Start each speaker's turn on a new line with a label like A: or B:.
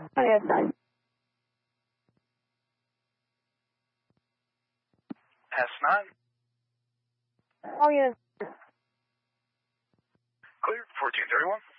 A: On the other side.
B: S9.
A: Oh, yeah.
B: Clear, 1431.